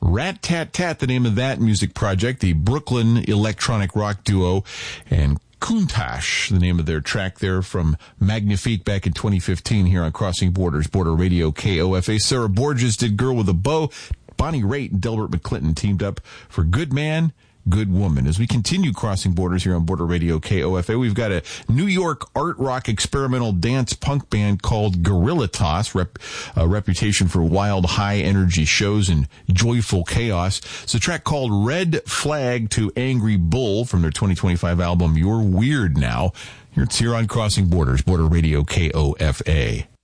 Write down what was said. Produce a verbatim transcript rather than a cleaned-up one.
Rat Tat Tat, the name of that music project, the Brooklyn electronic rock duo, and Countach, the name of their track there from Magnifique back in twenty fifteen here on Crossing Borders, Border Radio K O F A. Sarah Borges did Girl with a Bow. Bonnie Raitt and Delbert McClinton teamed up for Good Man, Good Woman. As we continue Crossing Borders here on Border Radio K O F A, we've got a New York art rock experimental dance punk band called Gorilla Toss, rep, a reputation for wild high energy shows and joyful chaos. It's a track called Red Flag to Angry Bull from their twenty twenty-five album You're Weird Now. It's here on Crossing Borders, Border Radio K O F A.